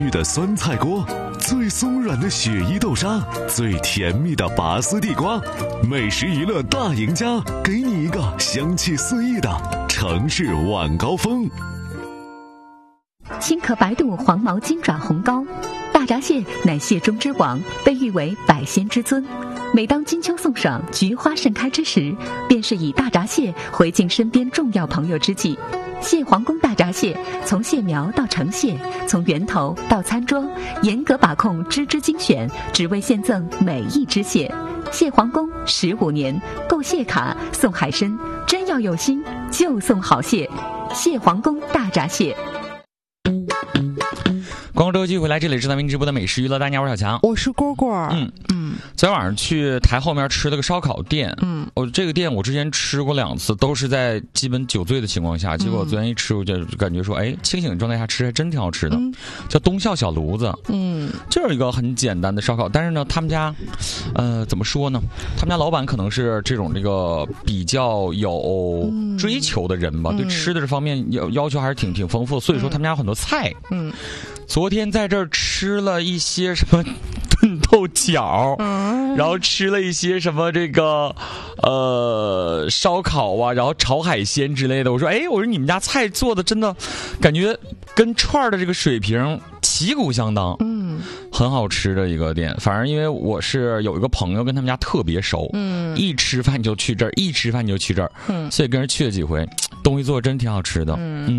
的酸菜锅，最松软的雪衣豆沙，最甜蜜的拔丝地瓜，美食娱乐大赢家，给你一个香气四溢的城市晚高峰。 青壳白肚黄毛金爪红膏，大闸蟹乃蟹中之王，被誉为百仙之尊。每当金秋送爽，菊花盛开之时，便是以大闸蟹回敬身边重要朋友之际。蟹皇宫大闸蟹从蟹苗到成蟹，从源头到餐桌，严格把控只精选，只为献赠每一只蟹。蟹皇宫15年，购蟹卡送海参，真要有心就送好蟹。蟹皇宫大闸蟹。 广州继续回来，这里是咱们直播的美食娱乐大家，我是小强， 我是蝈蝈。 昨天晚上去台后面吃了个烧烤店，这个店我之前吃过2次，都是在基本酒醉的情况下，结果昨天一吃我就感觉说，清醒的状态下吃还真挺好吃的，叫东校小炉子，就是一个很简单的烧烤，但是呢，他们家，怎么说呢？他们家老板可能是这个比较有追求的人吧，对吃的这方面要求还是挺丰富，所以说他们家有很多菜，昨天在这儿吃了一些什么炖豆角，然后吃了一些什么烧烤啊，然后炒海鲜之类的。我说你们家菜做的真的感觉跟串儿的这个水平旗鼓相当，很好吃的一个店。反正因为我是有一个朋友跟他们家特别熟，一吃饭就去这儿，一吃饭就去这儿，所以跟人去了几回，东西做的真挺好吃的。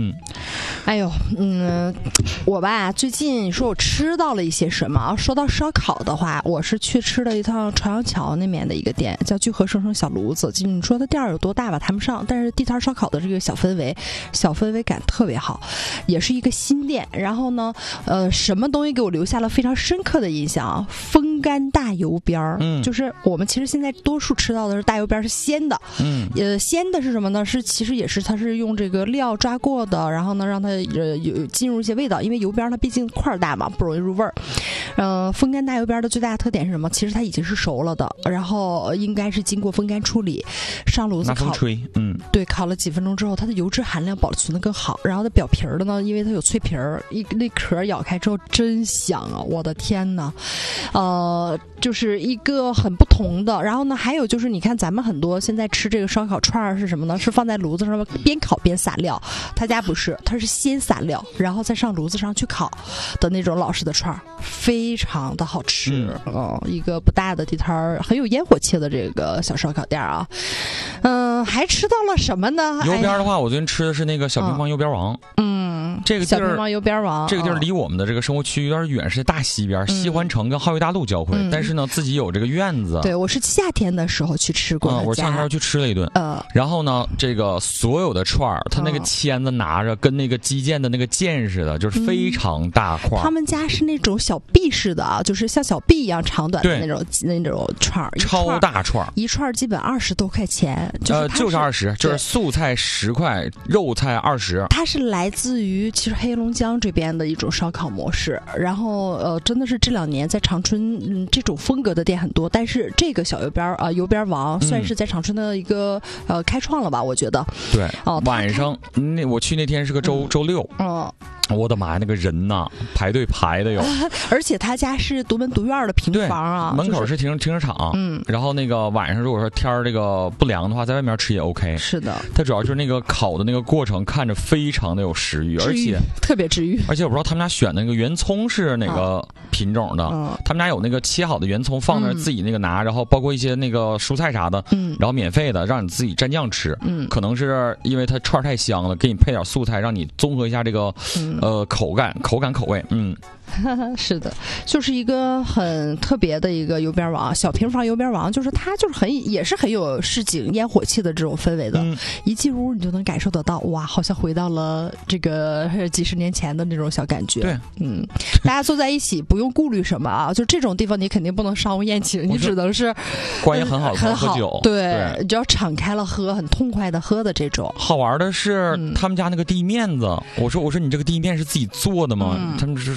我吧最近你说我吃到了一些什么？说到烧烤的话，我是去吃了一趟朝阳桥那边的一个店，叫聚合生小炉子。你说它店有多大吧，谈不上，但是地摊烧烤的这个小氛围感特别好，也是一个新店。然后呢，什么东西给我留下了非常深刻的印象？风干大油边儿，就是我们其实现在多数吃到的是大油边儿是鲜的，鲜的是什么呢？其实也是它是用这个料抓过的，然后呢让它有进入一些味道，因为油边它毕竟块大嘛，不容易入味儿。风干大油边的最大的特点是什么？其实它已经是熟了的，然后应该是经过风干处理，上炉子烤， 拿风吹， 对，烤了几分钟之后，它的油脂含量保存的更好。然后它表皮儿的呢，因为它有脆皮儿，那壳咬开之后真香啊！我的天哪，就是一个很不同的。然后呢，还有就是你看咱们很多现在吃这个烧烤串儿是什么呢？是放在炉子上边烤边撒料，他家不是，他是先撒料，然后再上炉子上去烤的那种老式的串儿，非常的好吃。一个不大的地摊儿，很有烟火气的这个小烧烤店啊。还吃到了什么呢？ 油边的话，我最近吃的是那个小平房油边王。这个地儿小平房油边王， 这个地儿离我们的这个生活区有点远，是在大西边，西环城跟浩裕大路交汇。但是呢，自己有这个院子。 对，我是夏天的时候去吃过。 我上天去吃了一顿。然后呢，这个所有的串儿，它那个签子拿着跟那个击剑的那个剑似的，就是非常大块。 他们家是那种小臂式的啊，就是像小臂一样长短的那种串儿， 超大串儿， 一串基本20多块钱。 就是20，就是素菜10块，肉菜20。 它是来自于其实黑龙江这边的一种烧烤模式，然后真的是这2年在长春这种风格的店很多，但是这个小油边油边王算是在长春的一个开创了吧，我觉得。 对，晚上我去那天是个周六。我的妈呀，那个人呐，排队排的哟！ 而且他家是独门独院的平房啊， 门口是停车场。然后那个晚上如果说天儿这个不凉的话，在外面吃也 OK。是的，它主要就是那个烤的那个过程看着非常的有食欲，而且特别治愈。 而且我不知道他们家选的那个圆葱是哪个品种的，他们家有那个切好的圆葱放那儿自己那个拿，然后包括一些那个蔬菜啥的，然后免费的让你自己蘸酱吃。可能是因为它串太香了，给你配点素菜，让你综合一下这个口感口味。 是的，就是一个很特别的一个油边王，小平房油边王，就是它就是也是很有市井烟火气的这种氛围的。一进屋你就能感受得到，哇，好像回到了这个几十年前的那种小感觉。 对， 大家坐在一起不用顾虑什么啊，就这种地方你肯定不能商务宴请，你只能是关系很好的喝酒。 对，你只要敞开了喝，很痛快的喝的这种。 好玩的是他们家那个地面子，我说你这个地面是自己做的吗？他们是说不是。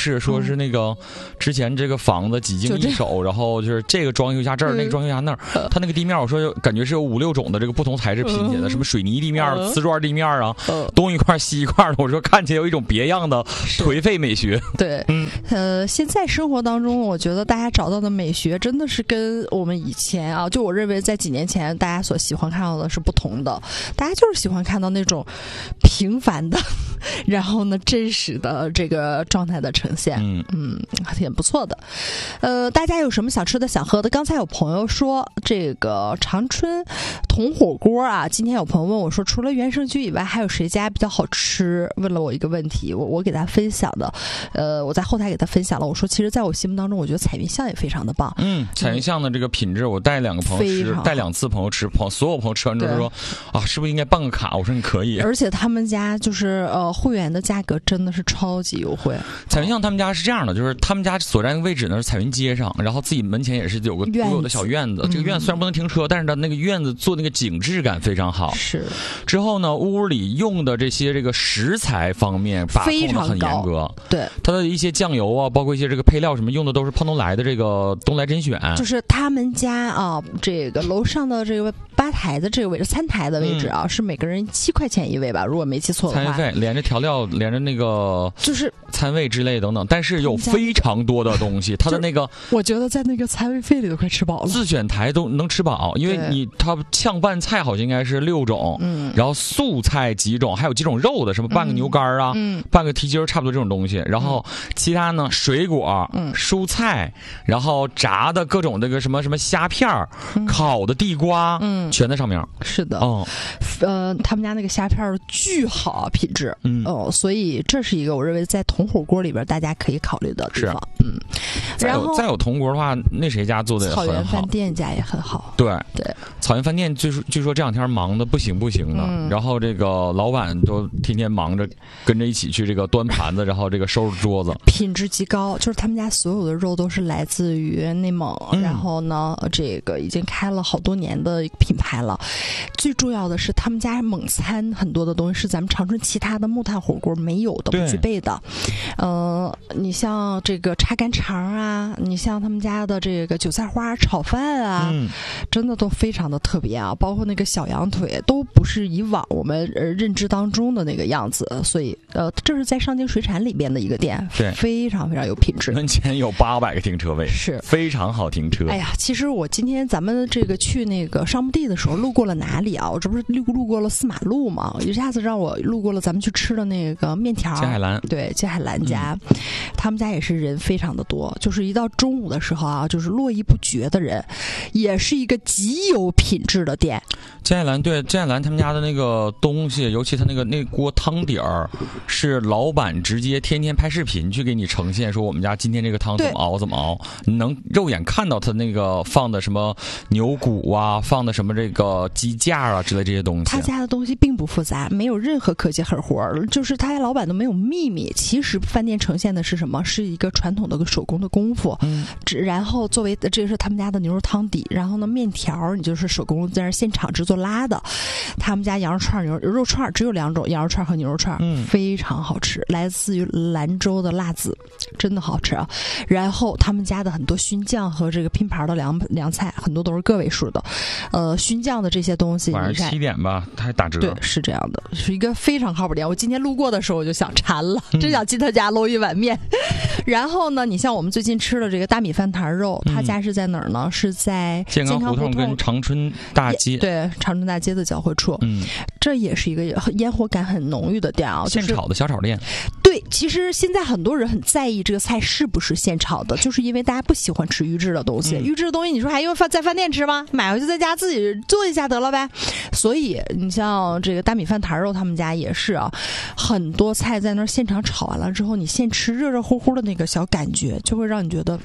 式，说是那个之前这个房子几经易手，然后就是这个装修一下这儿，那个装修一下那儿，它那个地面我说感觉是有5、6种的这个不同材质拼接的，什么水泥地面、瓷砖地面啊，东一块西一块的，我说看起来有一种别样的颓废美学。 对，现在生活当中，我觉得大家找到的美学真的是跟我们以前啊，就我认为在几年前大家所喜欢看到的是不同的，大家就是喜欢看到那种平凡的，然后呢真实的这个状态的呈现，挺不错的。大家有什么想吃的想喝的？刚才有朋友说这个长春铜火锅啊，今天有朋友问我说，除了原生居以外，还有谁家比较好吃？问了我一个问题，我给他分享的，我在后台给他分享了，我说其实在我心目当中，我觉得彩云巷也非常的棒。 彩云巷的这个品质，我带2个朋友吃，带2次朋友吃，所有朋友吃完之后说啊，是不是应该办个卡？我说你可以。 而且他们家就是会员的价格真的是超级优惠。 彩云巷他们家是这样的，就是他们家所在的位置呢是彩云街上，然后自己门前也是有个独有的小院子。这个院子虽然不能停车，但是它那个院子做那个景致感非常好。 是。之后呢，屋里用的这些这个食材方面把控的很严格。 对。 它的一些酱油啊，包括一些这个配料什么用的都是胖东来的这个东来甄选。 就是他们家啊，这个楼上的这个吧台的这个位置，餐台的位置啊，是每个人7块钱一位吧，如果没记错的话。 餐费连着调料，连着那个就是餐位之类等等，但是有非常多的东西。它的那个， 我觉得在那个餐位费里都快吃饱了。 自选台都能吃饱，因为它炝拌菜好像应该是6种，然后素菜几种，还有几种肉的，什么半个牛肝啊，半个蹄筋，差不多这种东西。然后其他呢，水果、蔬菜，然后炸的各种这个什么虾片儿、烤的地瓜，全在上面。 是的，他们家那个虾片巨好品质，所以这是一个我认为在铜火锅里边大家可以考虑的地方。 然后再有铜锅的话，那谁家做的也很好， 草原饭店家也很好。 对，草原饭店据说这2天忙的不行的，然后这个老板都天天忙着跟着一起去这个端盘子，然后这个收拾桌子， 品质极高。就是他们家所有的肉都是来自于内蒙，然后呢，这个已经开了好多年的一个品牌了。最重要的是，他们家蒙餐很多的东西是咱们长春其他的木炭火锅没有的、不具备的。你像这个插干肠啊，你像他们家的这个韭菜花炒饭啊，真的都非常的特别啊。包括那个小羊腿，都不是以往我们认知当中的那个样子。所以这是在上京水产里边的一个店，非常非常有品质。 门前有800个停车位， 是非常好停车。 哎呀，其实我今天咱们这个去那个上墓地的时候，路过了哪里啊？我这不是路过了4马路吗？一下子让我路过了咱们去吃的那个面条。 接海兰， 对，接海兰家，他们家也是人非常的多，就是一到中午的时候啊，就是络绎不绝的人，也是一个极有品质的店。 接海兰，对，接海兰他们家的那个东西，尤其他那锅汤底儿，是老板直接天天拍视频去给你呈现，说我们家今天这个汤怎么熬，你能肉眼看到他那个放的什么牛骨啊，放的什么这个鸡架啊之类这些东西。 他家的东西并不复杂，没有任何可接狠活，就是他家老板都没有秘密。其实饭店呈现的是什么？是一个传统的手工的功夫。然后作为这是他们家的牛肉汤底，然后呢面条你就是手工在那现场制作拉的。他们家羊肉串、牛肉串只有2种，羊肉串和牛肉串，非常好吃，来自于兰州的辣子，真的好吃啊。然后他们家的很多熏酱和这个拼盘的凉菜，很多都是个位数的。熏酱的这些东西， 晚上7点吧，它还打折。 对，是这样的，是一个非常靠谱店。我今天路过的时候我就想馋了，真想进他家搂一碗面。然后呢，你像我们最近吃的这个大米饭坛肉，他家是在哪儿呢？是在健康胡同跟长春大街。 对，长春大街的交汇处。这也是一个烟火感很浓郁的店啊， 现炒的小炒店。 对，其实现在很多人很在意这个菜是不是现炒的，就是因为大家不喜欢吃预制的东西。预制的东西，你说还用在饭店吃吗？买回去在家自己做一下得了呗。所以你像这个大米饭坛肉，他们家也是啊，很多菜在那儿现场炒完了之后，你现吃热热乎乎的那个小感觉，就会让你觉得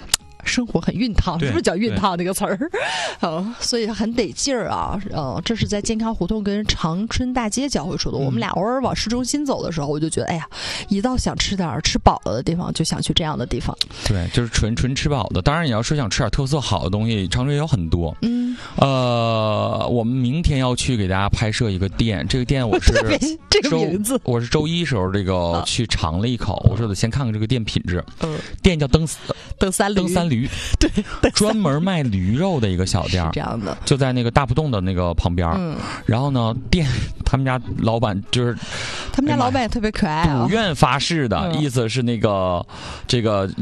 生活很熨烫，是不是叫熨烫这个词儿？所以很得劲儿啊。这是在健康胡同跟长春大街交汇处的。我们俩偶尔往市中心走的时候，我就觉得，哎呀，一到想吃点吃饱了的地方，就想去这样的地方。 对，就是纯吃饱的。当然，你要说想吃点特色好的东西，长春也有很多。我们明天要去给大家拍摄一个店，这个店我是这个名字， 我是周一时候这个去尝了一口，我说得先看看这个店品质。店叫蹬三驴， 对， 专门卖驴肉的一个小店， 这样的， 就在那个大浦洞的那个旁边。然后呢，店他们家老板就是他们家老板也特别可爱啊， 不愿发誓的意思是那个这个